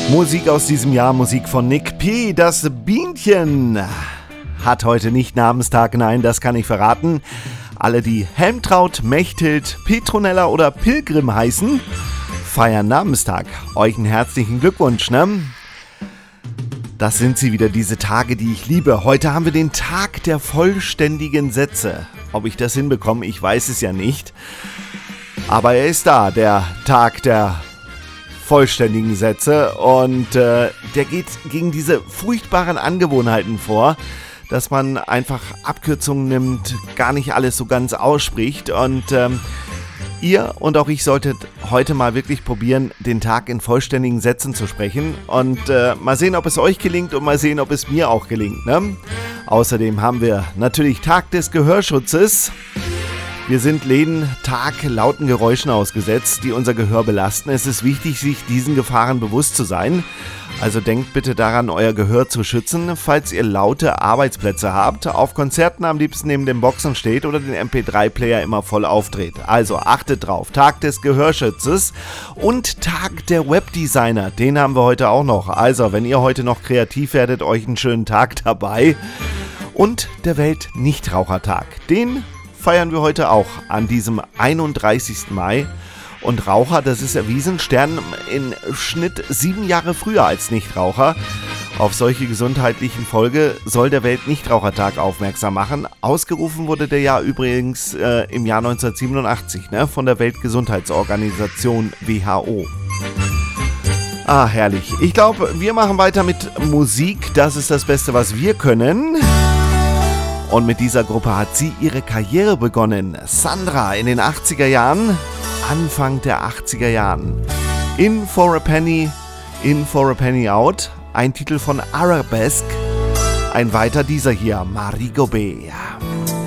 Musik aus diesem Jahr, Musik von Nick P. Das Bienchen hat heute nicht Namenstag, nein, das kann ich verraten. Alle, die Helmtraut, Mechthild, Petronella oder Pilgrim heißen, feiern Namenstag. Euch einen herzlichen Glückwunsch, ne? Das sind sie wieder, diese Tage, die ich liebe. Heute haben wir den Tag der vollständigen Sätze. Ob ich das hinbekomme, ich weiß es ja nicht. Aber er ist da, der Tag der vollständigen Sätze. Und der geht gegen diese furchtbaren Angewohnheiten vor, dass man einfach Abkürzungen nimmt, gar nicht alles so ganz ausspricht. Und ihr und auch ich solltet heute mal wirklich probieren, den Tag in vollständigen Sätzen zu sprechen. Und mal sehen, ob es euch gelingt und mal sehen, ob es mir auch gelingt, ne? Außerdem haben wir natürlich Tag des Gehörschutzes. Wir sind jeden Tag lauten Geräuschen ausgesetzt, die unser Gehör belasten. Es ist wichtig, sich diesen Gefahren bewusst zu sein. Also denkt bitte daran, euer Gehör zu schützen, falls ihr laute Arbeitsplätze habt, auf Konzerten am liebsten neben den Boxen steht oder den MP3-Player immer voll aufdreht. Also achtet drauf, Tag des Gehörschutzes und Tag der Webdesigner, den haben wir heute auch noch. Also wenn ihr heute noch kreativ werdet, euch einen schönen Tag dabei. Und der Welt-Nichtrauchertag, den feiern wir heute auch an diesem 31. Mai. Und Raucher, das ist erwiesen, sterben im Schnitt 7 Jahre früher als Nichtraucher. Auf solche gesundheitlichen Folgen soll der Welt-Nichtrauchertag aufmerksam machen. Ausgerufen wurde der ja übrigens im Jahr 1987 von der Weltgesundheitsorganisation WHO. Ah, herrlich. Ich glaube, wir machen weiter mit Musik. Das ist das Beste, was wir können. Und mit dieser Gruppe hat sie ihre Karriere begonnen. Sandra in den 80er Jahren. Anfang der 80er Jahren. In for a Penny Out. Ein Titel von Arabesque. Ein weiter dieser hier, Marie Gobet.